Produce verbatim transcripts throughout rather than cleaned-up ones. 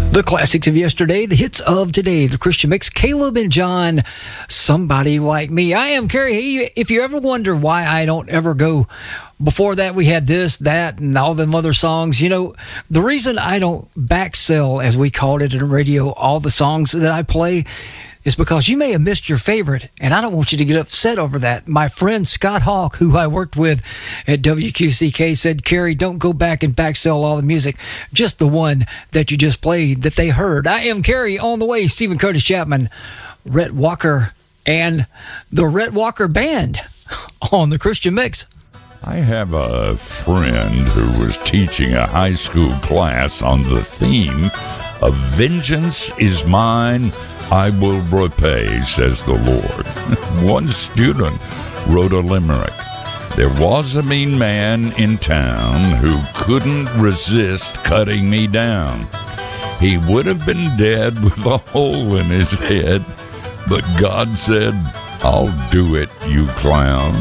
The classics of yesterday, the hits of today, the Christian Mix, Caleb and John, Somebody Like Me. I am Kerry. Hey, if you ever wonder why I don't ever go, before that we had this, that, and all them other songs, you know, the reason I don't back sell, as we called it in radio, all the songs that I play is because you may have missed your favorite, and I don't want you to get upset over that. My friend Scott Hawk, who I worked with at W Q C K, said, Kerry, don't go back and back sell all the music, just the one that you just played that they heard. I am Kerry, on the way, Stephen Curtis Chapman, Rhett Walker, and the Rhett Walker Band on the Christian Mix. I have a friend who was teaching a high school class on the theme of Vengeance is Mine, I will repay, says the Lord. One student wrote a limerick. There was a mean man in town who couldn't resist cutting me down. He would have been dead with a hole in his head, but God said, I'll do it, you clown.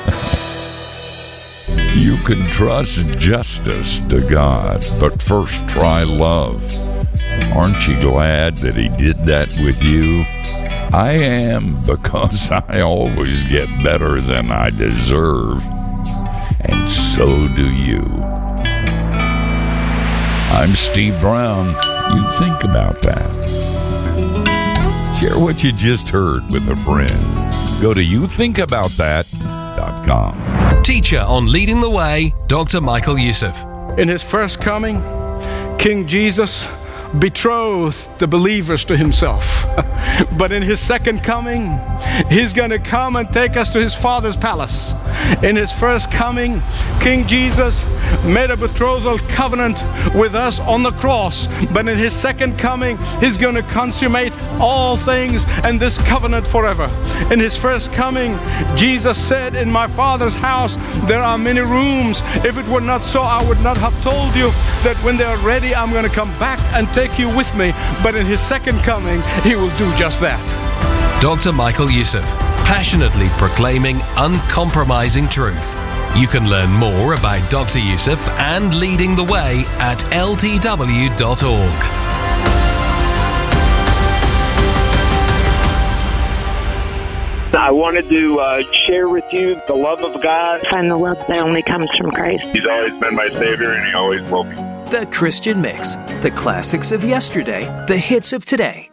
You can trust justice to God, but first try love. Aren't you glad that he did that with you? I am, because I always get better than I deserve. And so do you. I'm Steve Brown. You think about that. Share what you just heard with a friend. Go to you think about that dot com. Teacher on Leading the Way, Doctor Michael Youssef. In his first coming, King Jesus betrothed the believers to himself. But in his second coming, he's going to come and take us to his Father's palace. In his first coming, King Jesus made a betrothal covenant with us on the cross. But in his second coming, he's going to consummate all things and this covenant forever. In his first coming, Jesus said, in my Father's house there are many rooms. If it were not so, I would not have told you that when they are ready, I'm going to come back and take you with me. But in his second coming, he will do just that. Doctor Michael Youssef, passionately proclaiming uncompromising truth. You can learn more about Doctor Youssef and Leading the Way at L T W dot org. I wanted to uh, share with you the love of God. Find the love that only comes from Christ. He's always been my Savior, and He always will be. The Christian Mix, the classics of yesterday, the hits of today.